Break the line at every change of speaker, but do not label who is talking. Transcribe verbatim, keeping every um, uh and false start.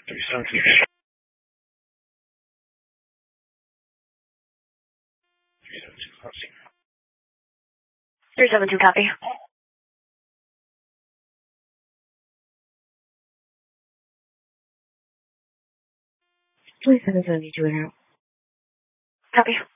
three seven two. three seven two, copy.
three seven two, copy. twenty-seven seventy-two, and out. Copy.